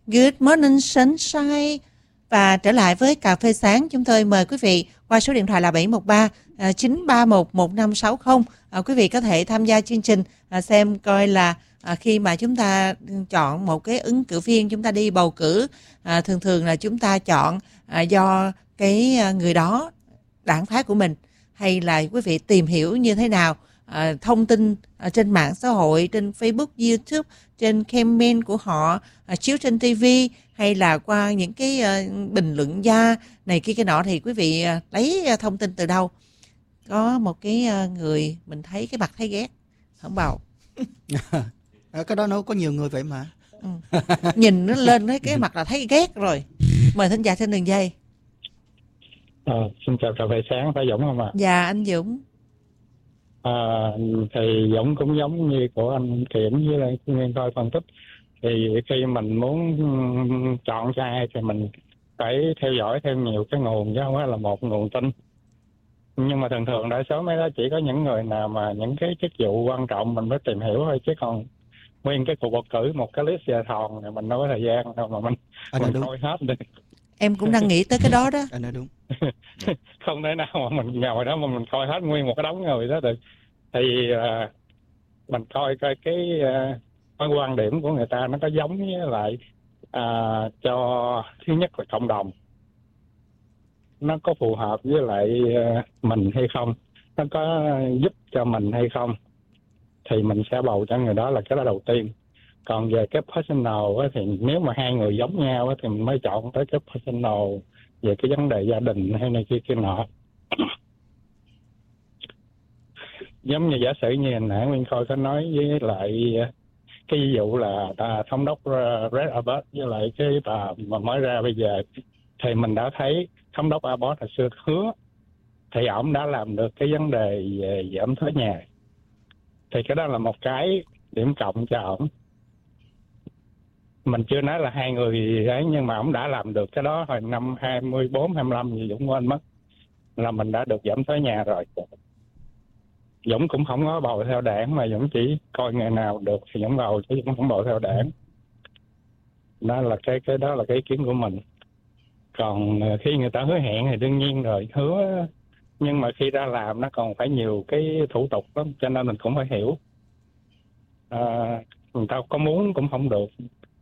Good morning sunshine. Và trở lại với cà phê sáng, chúng tôi mời quý vị qua số điện thoại là 713 931 1560. Quý vị có thể tham gia chương trình xem coi là khi mà chúng ta chọn một cái ứng cử viên, chúng ta đi bầu cử, thường là chúng ta chọn do cái người đó, đảng phái của mình, hay là quý vị tìm hiểu như thế nào thông tin trên mạng xã hội, trên Facebook, YouTube, trên campaign của họ, chiếu trên TV, hay là qua những cái bình luận gia này kia cái nọ, thì quý vị lấy thông tin từ đâu? Có một cái người mình thấy cái mặt thấy ghét, không bầu. Cái đó nó có nhiều người vậy mà. Nhìn nó lên cái mặt là thấy ghét rồi. Mời thính giả trên đường dây. Xin chào cà phê sáng, phải Dũng không ạ? Dạ anh Dũng. Thì Dũng cũng giống như của anh Kiểm với lại Nguyên Khôi phân tích. Thì khi mình muốn chọn cho ai thì mình phải theo dõi thêm nhiều cái nguồn, chứ không phải là một nguồn tin. Nhưng mà thường đa số mấy đó chỉ có những người nào mà những cái chức vụ quan trọng mình mới tìm hiểu thôi, chứ còn nguyên cái cuộc bầu cử một cái list giờ thòn này mình đâu có thời gian đâu mà mình coi hết đi. Em cũng đang nghĩ tới cái đó đó. Anh nói đúng. Không thể nào mà mình ngồi đó mà mình coi hết nguyên một cái đống người đó được. Thì mình coi cái quan điểm của người ta nó có giống với lại cho thứ nhất là cộng đồng, nó có phù hợp với lại mình hay không, nó có giúp cho mình hay không, thì mình sẽ bầu cho người đó là cái đó đầu tiên. Còn về cái personal thì nếu mà hai người giống nhau thì mình mới chọn tới cái personal về cái vấn đề gia đình hay này kia nọ. Giống như giả sử như hồi nãy Nguyên Khôi có nói với lại cái ví dụ là thống đốc Red Abbott với lại cái bà mà mới ra bây giờ, thì mình đã thấy thống đốc Abbott hồi xưa hứa thì ổng đã làm được cái vấn đề về giảm thuế nhà, thì cái đó là một cái điểm cộng cho ổng. Mình chưa nói là hai người ấy, nhưng mà ổng đã làm được cái đó hồi năm 24, 25 gì Dũng quên mất, là mình đã được giảm thuế nhà rồi. Dũng cũng không có bầu theo đảng, mà Dũng chỉ coi ngày nào được thì Dũng bầu, chứ Dũng không bầu theo đảng. Đó là cái đó là cái ý kiến của mình. Còn khi người ta hứa hẹn thì đương nhiên rồi, hứa, nhưng mà khi ra làm nó còn phải nhiều cái thủ tục lắm, cho nên mình cũng phải hiểu. Người ta có muốn cũng không được.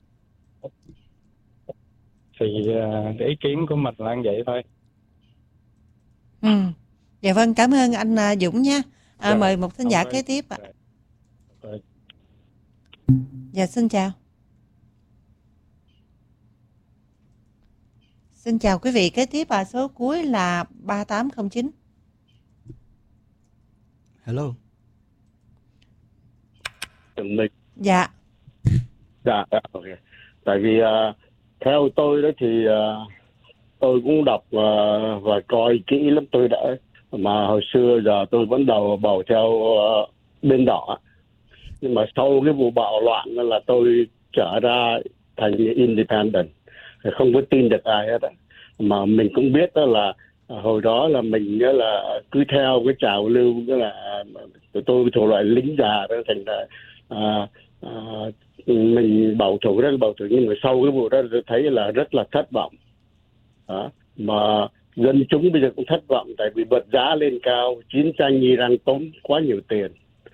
Thì ý kiến của mình là như vậy thôi. Dạ vâng, cảm ơn anh Dũng nha. Mời một thính giả kế tiếp ạ. Dạ xin chào. Xin chào quý vị, kế tiếp số cuối là 3809. Hello. Dạ. Dạ, ok. Tại vì theo tôi đó thì tôi cũng đọc và coi kỹ lắm, tôi đã mà hồi xưa giờ tôi vẫn bầu theo bên đỏ, nhưng mà sau cái vụ bạo loạn là tôi trở ra thành independent, không có tin được ai hết á. Mà mình cũng biết đó là hồi đó là mình là cứ theo cái trào lưu, đó là tôi thuộc loại lính già đó, thành ra mình bầu thủ, nhưng mà sau cái vụ đó tôi thấy là rất là thất vọng. Mà dân chúng bây giờ cũng thất vọng, tại vì vật giá lên cao, chiến tranh Iran tốn quá nhiều tiền,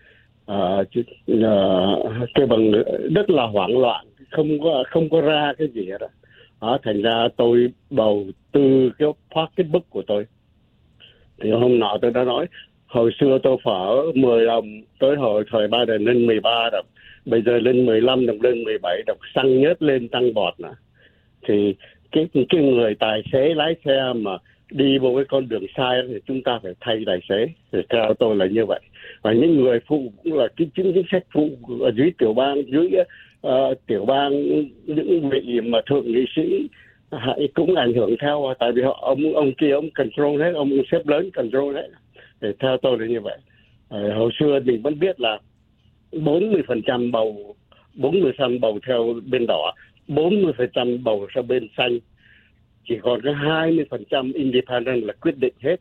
cái bằng rất là hoảng loạn, không có ra cái gì hết đó. Thành ra tôi bầu từ cái pocketbook của tôi. Thì hôm nọ tôi đã nói, hồi xưa tôi phở 10 đồng, tới hồi thời Biden lên 13 đồng, bây giờ lên 15 đồng, lên 17 đồng, xăng nhớt lên tăng bọt nè. Thì cái người tài xế lái xe mà đi vào cái con đường sai thì chúng ta phải thay tài xế. Thì theo tôi là như vậy. Và những người phụ cũng là cái chính sách phụ ở dưới tiểu bang, dưới tiểu bang, những vị mà thượng nghị sĩ cũng ảnh hưởng theo, tại vì ông kia ông control hết, ông xếp lớn control hết. Thì theo tôi là như vậy. Hồi xưa mình vẫn biết là 40% bầu theo bên đỏ, 40% bầu theo bên xanh, chỉ còn có 20% independent là quyết định hết.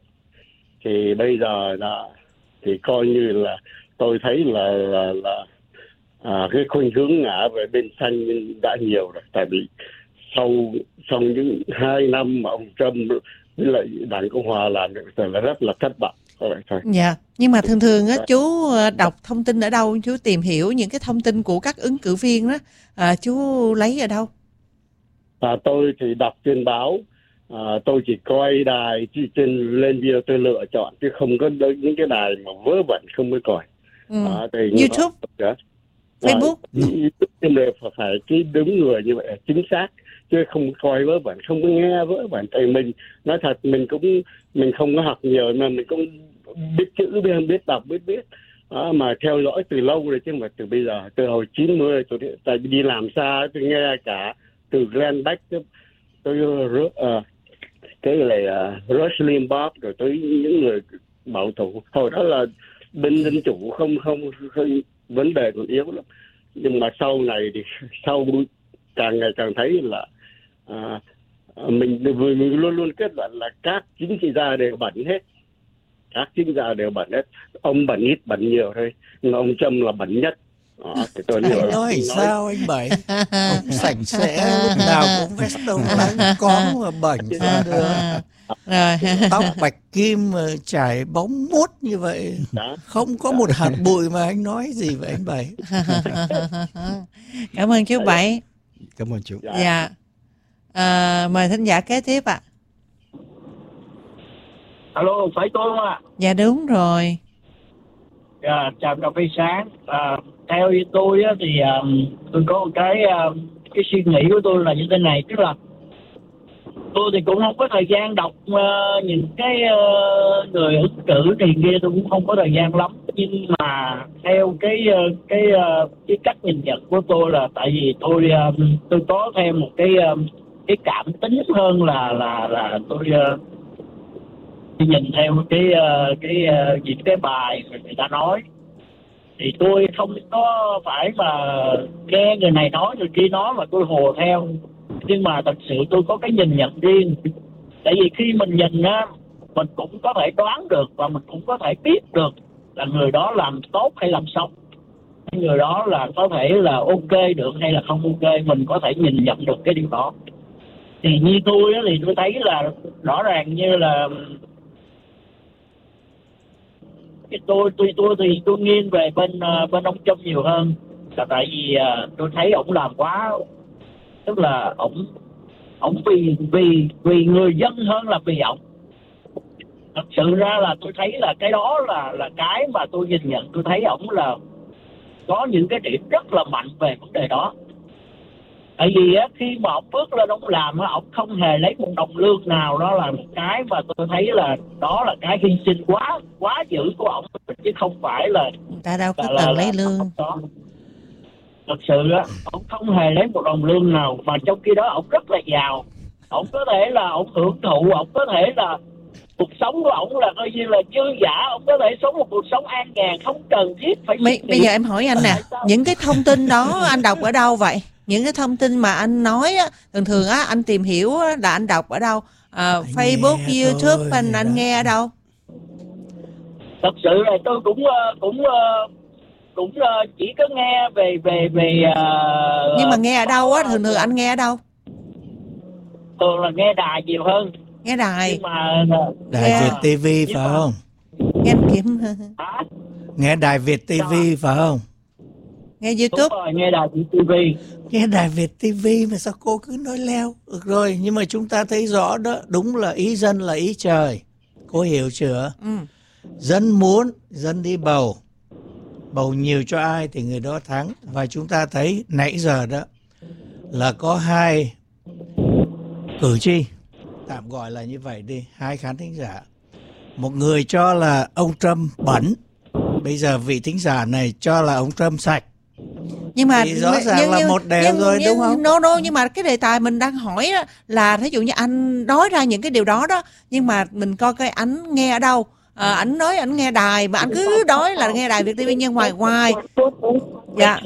Thì bây giờ là thì coi như là tôi thấy là cái khuynh hướng ngã về bên xanh đã nhiều rồi. Tại vì sau những 2 năm mà ông Trump với lại Đảng Cộng Hòa làm được là rất là thất bại. Thôi. Dạ, nhưng mà thường á chú đọc thông tin ở đâu, chú tìm hiểu những cái thông tin của các ứng cử viên đó, chú lấy ở đâu? Tôi thì đọc trên báo, tôi chỉ coi đài trên lên video tôi lựa chọn, chứ không có những cái đài mà vớ vẩn không mới coi. YouTube, Facebook, nhưng mà phải cái đúng người như vậy chính xác, chứ không coi vớ vẩn, không có nghe vớ vẩn. Thì mình nói thật, mình không có học nhiều mà mình cũng biết chữ, biết đọc, biết mà theo dõi từ lâu rồi chứ không phải từ bây giờ. Từ hồi 90 tôi tại đi làm xa, tôi nghe cả từ Glenn Beck tới cái là Rush Limbaugh, rồi tới những người bảo thủ. Hồi đó là bên dân chủ không vấn đề còn yếu lắm, nhưng mà sau này thì sau càng ngày càng thấy là mình luôn luôn kết luận là các chính trị gia đều bẩn hết. Ông bẩn ít bẩn nhiều thôi, nhưng ông Trump là bẩn nhất. Thì tôi nói sao anh Bảy, ông sạch sẽ lúc nào cũng vest đông láng có mà bẩn sao được. Rồi. Tóc bạch kim mà trải bóng mút như vậy, không có một hạt bụi mà anh nói gì vậy anh Bảy. Cảm ơn chú Bảy. Cảm ơn chú. Dạ. Mời thính giả kế tiếp ạ. Alo, phải tôi không ạ? Dạ đúng rồi. Chào cà phê sáng. Theo tôi á, thì tôi có một cái suy nghĩ của tôi là như thế này, tức là tôi thì cũng không có thời gian đọc những cái người ứng cử thì kia, tôi cũng không có thời gian lắm, nhưng mà theo cái cách nhìn nhận của tôi là tại vì tôi có thêm một cái cảm tính hơn là tôi nhìn theo những cái bài người ta nói, thì tôi không có phải mà nghe người này nói người kia nói mà tôi hồ theo, nhưng mà thật sự tôi có cái nhìn nhận riêng. Tại vì khi mình nhìn á, mình cũng có thể đoán được và mình cũng có thể biết được là người đó làm tốt hay làm xấu, người đó là có thể là ok được hay là không ok, mình có thể nhìn nhận được cái điều đó. Thì như tôi á, thì tôi thấy là rõ ràng như là tôi nghiêng về bên ông Trump nhiều hơn, là tại vì tôi thấy ổng làm quá, tức là ổng vì người dân hơn là vì ổng. Thật sự ra là tôi thấy là cái đó là cái mà tôi nhìn nhận, tôi thấy ổng là có những cái điểm rất là mạnh về vấn đề đó. Tại vì á, khi mà ổng bước lên ổng làm á, ổng không hề lấy một đồng lương nào, đó là một cái mà tôi thấy là đó là cái hy sinh quá dữ của ổng, chứ không phải là người ta đâu có cần lấy lương. Thật sự á, ổng không hề lấy một đồng lương nào, mà trong khi đó ổng rất là giàu. Ổng có thể là ổng hưởng thụ, ổng có thể là cuộc sống của ổng là coi như là dư dả, ổng có thể sống một cuộc sống an nhàn, không cần thiết phải. Bây giờ em hỏi anh nè, những cái thông tin đó anh đọc ở đâu vậy? Những cái thông tin mà anh nói á, thường á anh tìm hiểu á, là anh đọc ở đâu? Facebook, YouTube, anh nghe ở đâu? Thật sự là tôi cũng chỉ có nghe về nhưng mà nghe ở đâu á? Thường anh nghe ở đâu? Thường là nghe đài nhiều hơn. Nghe đài. Nhưng mà Đài Việt TV phải không? Nghe kiếm. Nghe Đài Việt TV phải không? Nghe YouTube. Đúng rồi, nghe Đài Việt TV. Nghe Đài Việt TV mà sao cô cứ nói leo? Được rồi, nhưng mà chúng ta thấy rõ đó, đúng là ý dân là ý trời. Cô hiểu chưa? Dân muốn, dân đi bầu nhiều cho ai thì người đó thắng. Và chúng ta thấy nãy giờ đó là có 2 cử tri, tạm gọi là như vậy đi, 2 khán thính giả. Một người cho là ông Trump bẩn, bây giờ vị thính giả này cho là ông Trump sạch. Nhưng mà thì rõ ràng là một đều rồi, đúng không? Nhưng mà cái đề tài mình đang hỏi đó là thí dụ như anh nói ra những cái điều đó đó, nhưng mà mình coi cái ảnh nghe ở đâu. Ảnh nói ảnh nghe đài mà anh cứ nói là nghe đài Việt TV, nhưng ngoài dạ.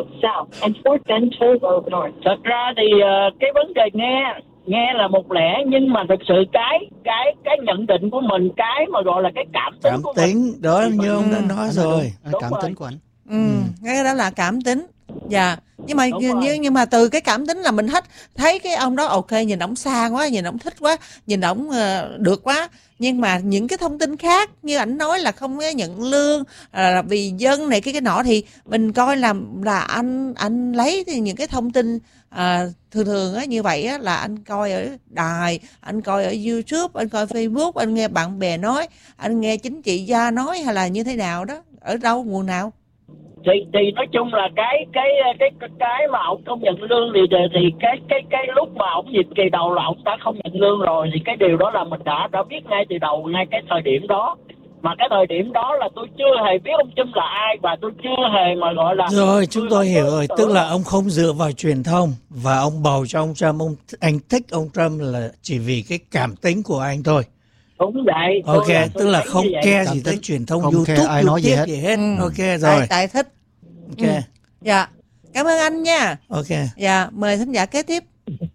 Thật ra thì cái vấn đề nghe là một lẽ, nhưng mà thực sự cái nhận định của mình, cái mà gọi là cái cảm tính của mình đó như ông đã nói rồi. Cảm tính của anh. Cái đó là cảm tính. Dạ. Nhưng mà từ cái cảm tính là mình thấy cái ông đó ok, nhìn ổng xa quá, nhìn ổng thích quá, nhìn ổng được quá. Nhưng mà những cái thông tin khác như ảnh nói là không có nhận lương, là vì dân này cái nọ, thì mình coi là anh lấy thì những cái thông tin thường á như vậy á, là anh coi ở đài, anh coi ở YouTube, anh coi Facebook, anh nghe bạn bè nói, anh nghe chính trị gia nói, hay là như thế nào đó, ở đâu, nguồn nào? Thì nói chung là cái mà ông không nhận lương thì cái lúc mà ông nhiệm kỳ đầu là ông đã không nhận lương rồi, thì cái điều đó là mình đã biết ngay từ đầu, ngay cái thời điểm đó. Mà cái thời điểm đó là tôi chưa hề biết ông Trump là ai, và tôi chưa hề mà gọi là... Rồi, chúng tôi hiểu rồi. Tức là ông không dựa vào truyền thông và ông bầu cho ông Trump. Anh thích ông Trump là chỉ vì cái cảm tính của anh thôi. Đúng vậy. Ok, tức là không care gì tới truyền thông, không YouTube, ai nói gì hết. Ok, rồi. Tại thích. Ok. Dạ. Cảm ơn anh nha. Ok. Dạ, mời thính giả kế tiếp.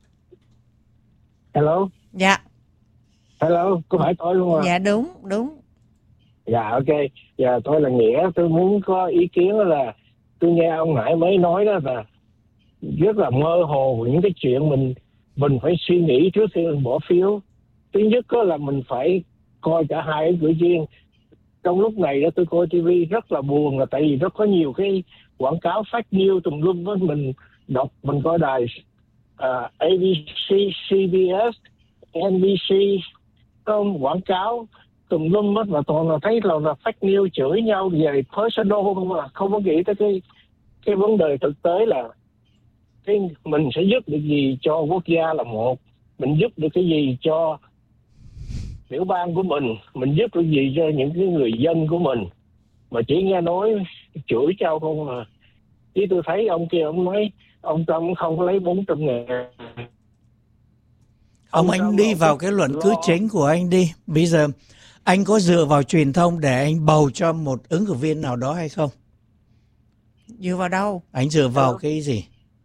Hello. Dạ. Hello, có phải tôi luôn à? Dạ, đúng. Dạ, ok. Dạ, tôi là Nghĩa. Tôi muốn có ý kiến là tôi nghe ông nãy mới nói đó là rất là mơ hồ những cái chuyện mình phải suy nghĩ trước khi mình bỏ phiếu. Thứ nhất là mình phải coi cả hai ứng cử viên. Trong lúc này đó tôi coi TV rất là buồn, là tại vì nó có nhiều cái quảng cáo fake news tùm lum với mình đọc, mình coi đài ABC, CBS, NBC, có quảng cáo tùm lum hết, và toàn là thấy là fake news, chửi nhau về personal, mà không có nghĩ tới cái vấn đề thực tế là cái mình sẽ giúp được gì cho quốc gia là một, mình giúp được cái gì cho tiểu bang của mình giúp được gì cho những cái người dân của mình, mà chỉ nghe nói chửi nhau không mà. Chứ tôi thấy ông kia ông nói ông Trump không có lấy 400.000. Anh đi vào cái luận cứ chính của anh đi. Bây giờ anh có dựa vào truyền thông để anh bầu cho một ứng cử viên nào đó hay không? Dựa vào đâu? Anh dựa vào cái gì?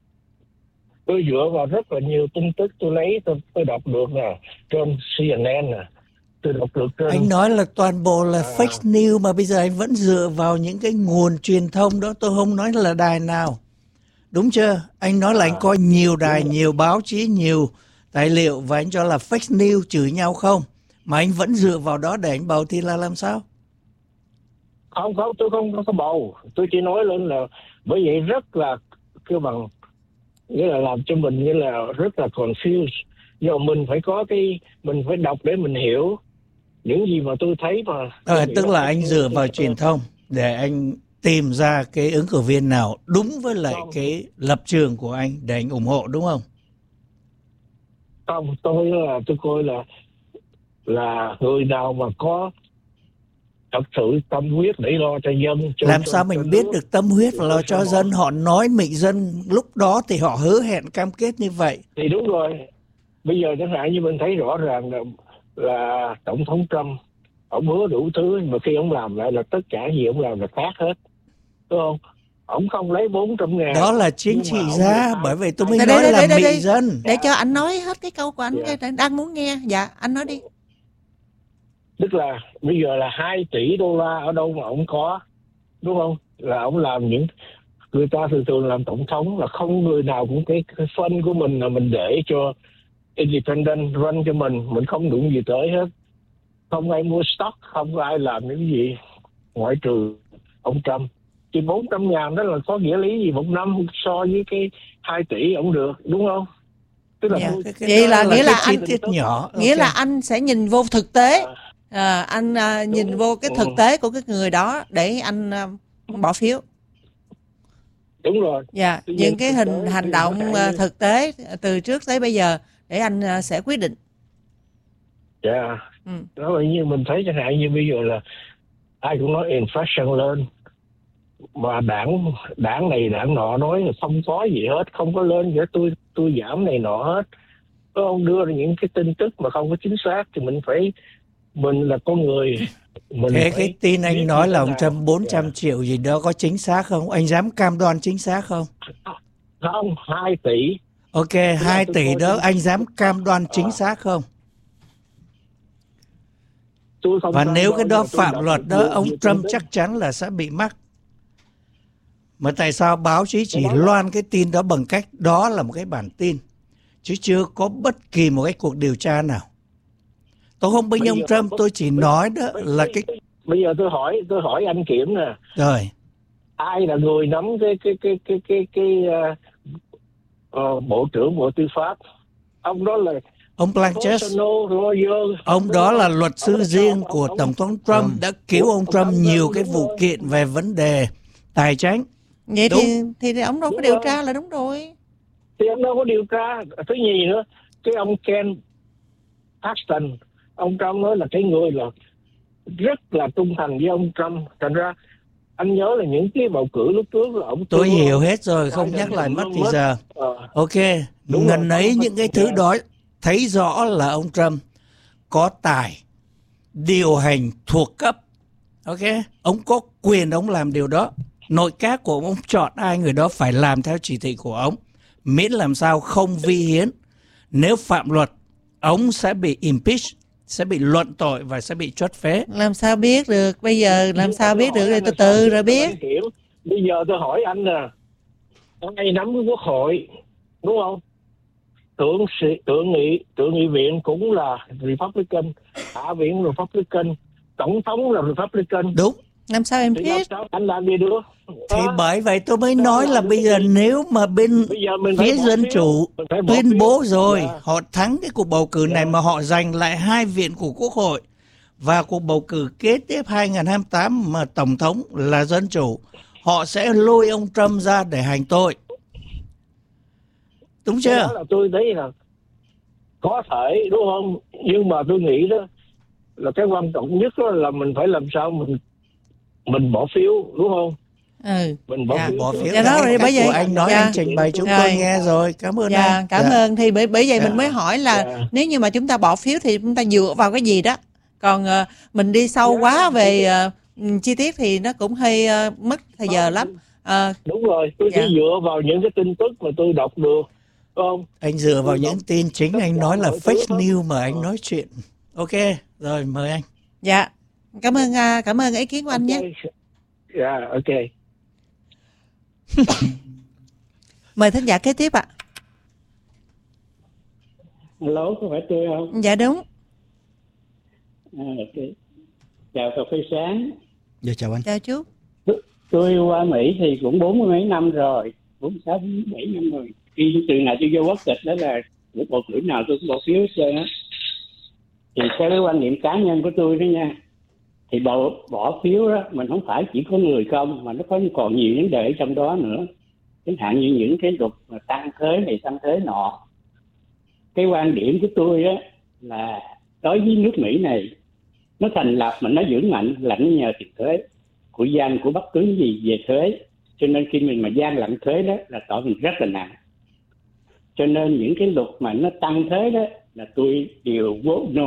Tôi dựa vào rất là nhiều tin tức tôi đọc được nè, trên CNN nè. Anh nói là toàn bộ là fake news, mà bây giờ anh vẫn dựa vào những cái nguồn truyền thông đó. Tôi không nói là đài nào, đúng chưa? Anh nói là anh coi nhiều đài, nhiều báo chí, nhiều tài liệu, và anh cho là fake news, chửi nhau không, mà anh vẫn dựa vào đó để anh bầu thì là làm sao? Không, tôi không có bầu. Tôi chỉ nói lên là bởi vậy rất là kêu bằng, nghĩa là làm cho mình như là rất là confused. Nhưng mà mình phải có mình phải đọc để mình hiểu những gì mà tôi thấy mà. Tức là anh dựa vào truyền thông để anh tìm ra cái ứng cử viên nào đúng với lại cái lập trường của anh để anh ủng hộ, đúng không? Không, tôi coi là người nào mà có thật sự tâm huyết để lo cho dân. Làm sao mình biết được tâm huyết và lo cho dân? Họ nói mình dân lúc đó thì họ hứa hẹn cam kết như vậy. Thì đúng rồi. Bây giờ chẳng hạn như mình thấy rõ ràng là Tổng thống Trump, ông hứa đủ thứ, mà khi ông làm lại là tất cả gì ông làm là khác hết. Đúng không? Ông không lấy 400.000. Đó là chính trị gia, bởi vậy tôi mới nói là mị dân. Để cho anh nói hết cái câu của anh, đang muốn nghe. Dạ, anh nói đi. Tức là bây giờ là 2 tỷ đô la ở đâu mà ông có, đúng không? Là ông làm những, người ta thường làm tổng thống là không người nào cũng cái fund của mình là mình để cho independent run cho mình không đụng gì tới hết. Không ai mua stock, không có ai làm những gì ngoại trừ ông Trump. Thì 400.000 đó là có nghĩa lý gì một năm so với cái 2 tỷ ông được, đúng không? Tức là vậy là nghĩa là anh nhỏ. Nghĩa là anh sẽ nhìn vô thực tế. Anh nhìn vô cái thực tế của cái người đó để anh bỏ phiếu. Đúng rồi. Dạ, những cái hành động thực tế từ trước tới bây giờ để anh sẽ quyết định. Dạ. Đó là như mình thấy chẳng hạn như bây giờ là ai cũng nói inflation lên, mà đảng này đảng nọ nói là không có gì hết, không có lên để tôi giảm này nọ hết. Ông đưa ra những cái tin tức mà không có chính xác thì mình là con người. Cái tin anh nói là ông Trump 400 triệu gì đó có chính xác không? Anh dám cam đoan chính xác không? Không, 2 tỷ. Ok, 2 tỷ đó anh dám cam đoan chính xác không? Tôi không. Và nếu cái đó phạm luật đó, ông Trump chắc chắn là sẽ bị mắc. Mà tại sao báo chí chỉ loan cái tin đó bằng cách đó là một cái bản tin, chứ chưa có bất kỳ một cái cuộc điều tra nào? Tôi không bênh ông Trump, tôi chỉ nói đó là cái... Bây giờ tôi hỏi anh Kiểm nè. Rồi. Ai là người nắm Bộ trưởng Bộ Tư pháp? Ông đó là ông Blanchett. Ông đó là luật sư riêng của Tổng thống Trump, đã cứu ông Trump nhiều cái vụ kiện về vấn đề tài chính. Vậy thì ông đâu có điều tra là đúng rồi. Thì ông đâu có điều tra. Thứ nhì nữa, cái ông Ken Paxton, ông Trump nói là cái người là rất là trung thành với ông Trump. Thành ra anh nhớ là những cái bầu cử lúc trước là ông... Tôi hiểu hết rồi, không nhắc lại mất thì giờ. Ok, ngần ấy những cái thứ đó thấy rõ là ông Trump có tài điều hành thuộc cấp. Ok, ông có quyền ông làm điều đó. Nội các của ông chọn ai, người đó phải làm theo chỉ thị của ông, miễn làm sao không vi hiến. Nếu phạm luật, ông sẽ bị impeach, sẽ bị luận tội và sẽ bị truất phế. Làm sao biết được bây giờ, làm sao biết được, từ từ rồi biết. Bây giờ tôi hỏi anh nè, ai nắm cái Quốc hội, đúng không? Thượng nghị viện cũng là Republican, hạ viện Republican, tổng thống là Republican. Đúng. Làm sao em biết? Anh làm gì được? Thì bởi vậy tôi mới nói là bây giờ nếu mà bên phía Dân Chủ tuyên bố rồi họ thắng cái cuộc bầu cử này, mà họ giành lại 2 viện của Quốc hội, và cuộc bầu cử kế tiếp 2028 mà Tổng thống là Dân Chủ, họ sẽ lôi ông Trump ra để hành tội. Đúng chưa? Đó là tôi thấy là có thể, đúng không? Nhưng mà tôi nghĩ đó là cái quan trọng nhất đó là mình phải làm sao mình bỏ phiếu, đúng không? Mình bỏ phiếu. Dạ đó, bởi vậy anh nói, anh trình bày chúng tôi nghe rồi. Cảm ơn anh. Cảm ơn. Thì bởi vậy mình mới hỏi là nếu như mà chúng ta bỏ phiếu thì chúng ta dựa vào cái gì đó. Còn mình đi sâu quá về chi tiết thì nó cũng hơi mất thời giờ lắm. Đúng rồi, tôi chỉ dựa vào những cái tin tức mà tôi đọc được, không? Anh dựa vào những tin chính, anh nói là fake news mà anh nói chuyện. Ok, rồi mời anh. Dạ, cảm ơn ý kiến của anh nhé. Dạ, ok. Mời thính giả kế tiếp ạ. Hello, có phải tôi không? Dạ đúng. Okay. Chào cà phê sáng. Dạ chào anh. Chào chú. Tôi qua Mỹ thì cũng 40 mấy năm rồi, 46, 47 năm rồi. Khi từ ngày tôi vô quốc tịch đó là một bầu cử nào tôi cũng bỏ phiếu hết trơn á. Thì theo cái quan niệm cá nhân của tôi đó nha, thì bỏ phiếu đó mình không phải chỉ có người không, mà nó có còn nhiều vấn đề ở trong đó nữa. Chẳng hạn như những cái luật mà tăng thuế này tăng thuế nọ. Cái quan điểm của tôi đó là đối với nước Mỹ này, nó thành lập mà nó vững mạnh là nó nhờ tiền thuế của dân của bất cứ gì về thuế. Cho nên khi mình mà gian lận thuế đó là tội mình rất là nặng. Cho nên những cái luật mà nó tăng thuế đó là tôi đều vote no.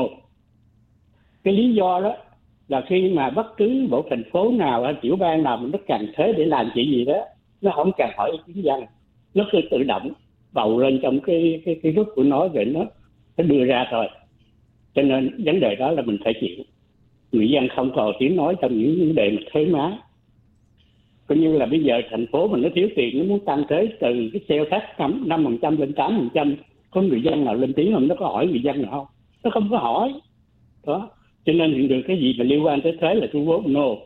Cái lý do đó là khi mà bất cứ bộ thành phố nào hay tiểu bang nào mà nó cần thuế để làm chuyện gì đó, nó không cần hỏi ý kiến dân, nó cứ tự động bầu lên trong cái group của nó rồi nó đưa ra thôi. Cho nên vấn đề đó là mình phải chịu. Người dân không còn tiếng nói trong những vấn đề mà thuế má. Coi như là bây giờ thành phố mình nó thiếu tiền, nó muốn tăng thuế từ cái sale tax 5% lên 8%, có người dân nào lên tiếng không? Nó có hỏi người dân nào không? Nó không có hỏi. Đó. Cho nên hiện được cái gì mà liên quan tới thuế là tôi vote no.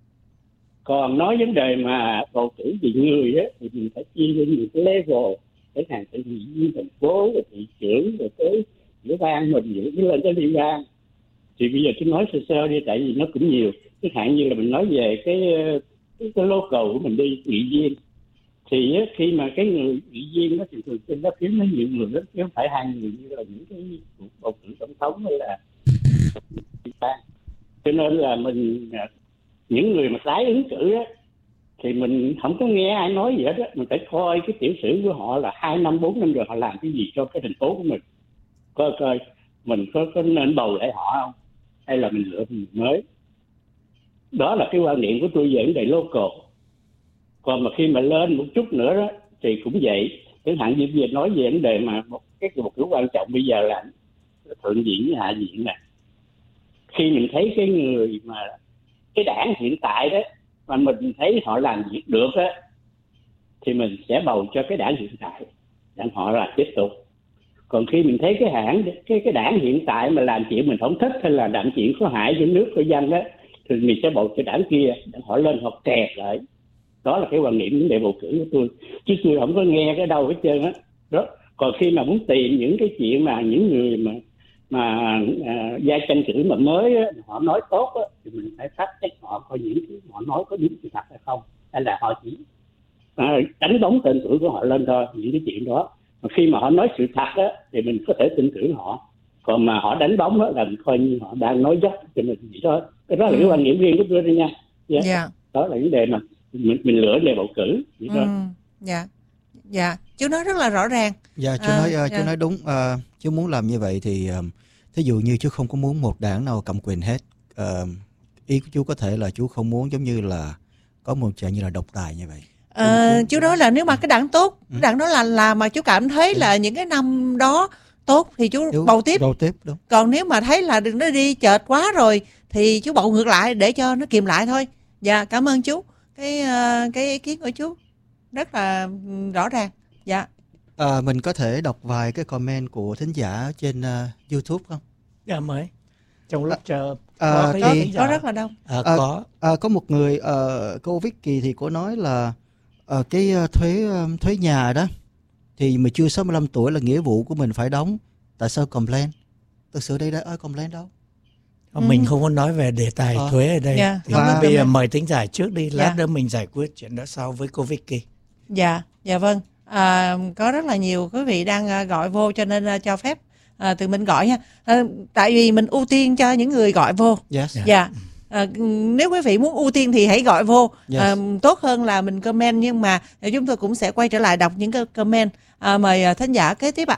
Còn nói vấn đề mà bầu cử vì người á, thì mình phải chia lên những cái level, chẳng hạn từ nghị viên thành phố, rồi thị trưởng, rồi tới tiểu bang, mình giữ cái lên tới liên bang. Thì bây giờ tôi nói sơ sơ đi, tại vì nó cũng nhiều. Chẳng hạn như là mình nói về cái local của mình đi, nghị viên. Thì khi mà cái người nghị viên đó thì thường trên đó kiếm nó nhiều người đó, chứ không phải 2 người như là những cái bầu cử tổng thống hay là tiểu bang. Cho nên là mình, những người mà tái ứng cử á, thì mình không có nghe ai nói gì hết á, mình phải coi cái tiểu sử của họ là 2 năm 4 năm rồi họ làm cái gì cho cái thành phố của mình, coi mình có nên bầu lại họ không, hay là mình lựa người mới. Đó là cái quan niệm của tôi về vấn đề local. Còn mà khi mà lên một chút nữa đó thì cũng vậy. Chẳng hạn như bây giờ nói về vấn đề mà một cái quan trọng bây giờ là thượng viện với hạ viện nè. Khi mình thấy cái người mà cái đảng hiện tại đó mà mình thấy họ làm việc được á, thì mình sẽ bầu cho cái đảng hiện tại, đảng họ là tiếp tục. Còn khi mình thấy cái đảng hiện tại mà làm chuyện mình không thích hay là làm chuyện có hại cho nước cho dân đó, thì mình sẽ bầu cho đảng kia, đảng họ lên họ kẹt lại. Đó là cái quan điểm vấn đề bầu cử của tôi, chứ tôi không có nghe cái đâu hết trơn á. Đó. Còn khi mà muốn tìm những cái chuyện mà những người mà gia tranh cử mà mới á, họ nói tốt á, thì mình phải phát check họ coi những cái họ nói có đúng sự thật hay không, hay là họ chỉ đánh bóng tên tuổi của họ lên thôi, những cái chuyện đó. Mà khi mà họ nói sự thật á, thì mình có thể tin tưởng họ. Còn mà họ đánh bóng á, là mình coi như họ đang nói dốc cho mình vậy thôi. Cái đó là cái quan điểm riêng của tôi thôi nha. Đó là vấn đề mà mình lựa đề bầu cử vậy thôi. Dạ, chú nói rất là rõ ràng. Dạ, chú nói đúng. Chú muốn làm như vậy thì thí dụ như chú không có muốn một đảng nào cầm quyền hết. Ý của chú có thể là chú không muốn giống như là có một trạng như là độc tài như vậy. Chú nói là nếu mà cái đảng tốt, cái đảng đó là mà chú cảm thấy là những cái năm đó tốt thì chú bầu tiếp. Đúng. Còn nếu mà thấy là nó đi chệch quá rồi thì chú bầu ngược lại để cho nó kìm lại thôi. Dạ, cảm ơn chú. Cái ý kiến của chú rất là rõ ràng. Dạ. Mình có thể đọc vài cái comment của thính giả trên YouTube không? Dạ mới. Trong lúc chờ có rất là đông. Có một người cô Vicky thì cô nói là cái thuế nhà đó thì mình chưa 65 tuổi là nghĩa vụ của mình phải đóng. Tại sao complain? Thực sự đây đã ai complain đâu. Mình không có nói về đề tài thuế ở đây. Thì bây giờ mời thính giả trước đi, lát nữa mình giải quyết chuyện đó sau với cô Vicky. Dạ vâng. Có rất là nhiều quý vị đang gọi vô cho nên cho phép tụi mình gọi nha. Tại vì mình ưu tiên cho những người gọi vô. Yes. Dạ. Nếu quý vị muốn ưu tiên thì hãy gọi vô. Tốt hơn là mình comment, nhưng mà chúng tôi cũng sẽ quay trở lại đọc những cái comment. Mời thính giả kế tiếp ạ.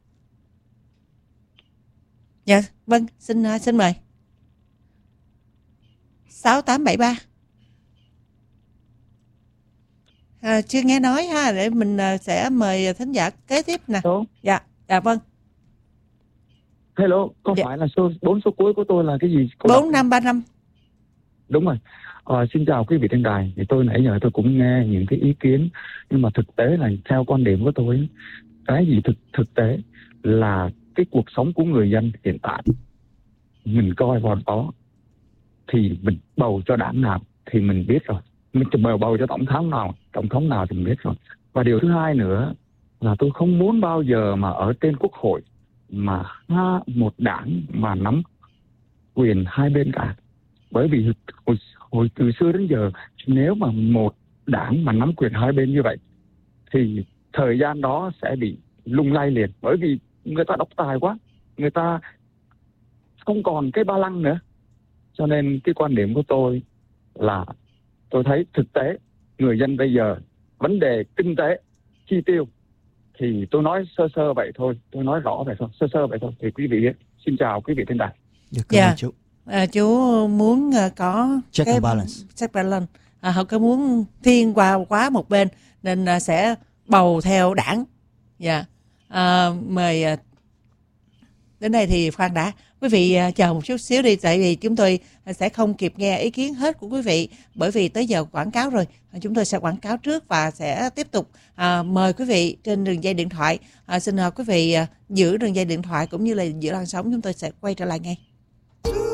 Dạ, vâng, xin mời. 6873. Chưa nghe nói ha, để mình sẽ mời thính giả kế tiếp nè. Dạ vâng. Hello, có phải là bốn số cuối của tôi là cái gì? 4535. Đúng rồi. Xin chào quý vị trên đài. Thì tôi nãy giờ tôi cũng nghe những cái ý kiến, nhưng mà thực tế là theo quan điểm của tôi, cái gì thực tế là cái cuộc sống của người dân hiện tại, mình coi vào đó thì mình bầu cho đảng nào thì mình biết rồi, mình bầu cho tổng thống nào thì mình biết rồi. Và điều thứ hai nữa là tôi không muốn bao giờ mà ở trên quốc hội mà một đảng mà nắm quyền hai bên cả. Bởi vì hồi từ xưa đến giờ, nếu mà một đảng mà nắm quyền hai bên như vậy thì thời gian đó sẽ bị lung lay liền. Bởi vì người ta độc tài quá, người ta không còn cái ba lăng nữa. Cho nên cái quan điểm của tôi là tôi thấy thực tế người dân bây giờ vấn đề kinh tế chi tiêu thì tôi nói sơ vậy thôi, tôi nói rõ vậy thôi, sơ vậy thôi. Thì quý vị xin chào quý vị trên đài. Dạ, chú. Chú muốn có check and balance. Họ có muốn thiên quá một bên nên sẽ bầu theo đảng. Dạ. Mời đến đây thì khoan đã. Quý vị chờ một chút xíu đi, tại vì chúng tôi sẽ không kịp nghe ý kiến hết của quý vị, bởi vì tới giờ quảng cáo rồi. Chúng tôi sẽ quảng cáo trước và sẽ tiếp tục mời quý vị trên đường dây điện thoại. Xin quý vị giữ đường dây điện thoại cũng như là giữ làn sóng, chúng tôi sẽ quay trở lại ngay.